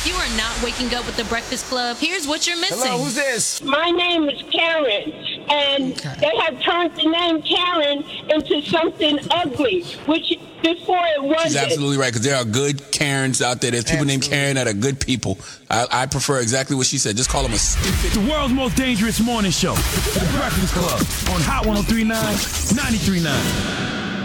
If you are not waking up with the Breakfast Club, here's what you're missing. Hello, who's this? My name is Karen, and they have turned the name Karen into something ugly, which before it wasn't. She's absolutely right, because there are good Karens out there. There's people named Karen that are good people. I prefer exactly what she said. Just call them a stupid. The world's most dangerous morning show. The Breakfast Club on Hot 103.9, 93.9.